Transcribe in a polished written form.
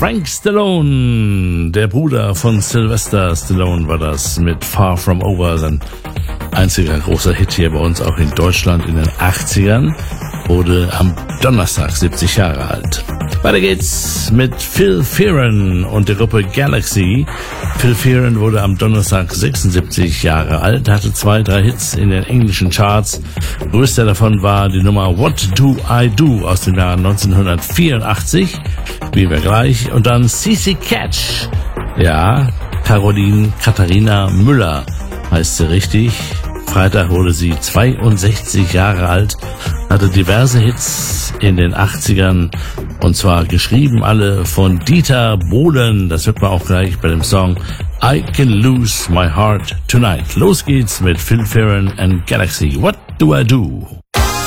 Frank Stallone, der Bruder von Sylvester Stallone, war das mit Far From Over, sein einziger großer Hit hier bei uns, auch in Deutschland in den 80ern, wurde am Donnerstag 70 Jahre alt. Weiter geht's mit Phil Fearon und der Gruppe Galaxy. Phil Fearon wurde am Donnerstag 76 Jahre alt, hatte 2-3 Hits in den englischen Charts. Größter davon war die Nummer What Do I Do aus dem Jahr 1984, wie wir gleich. Und dann CC Catch, ja, Caroline Katharina Müller heißt sie richtig. Freitag wurde sie 62 Jahre alt, hatte diverse Hits in den 80ern und zwar geschrieben alle von Dieter Bohlen. Das hört man auch gleich bei dem Song I Can Lose My Heart Tonight. Los geht's mit Phil Fearon and Galaxy. What do I do?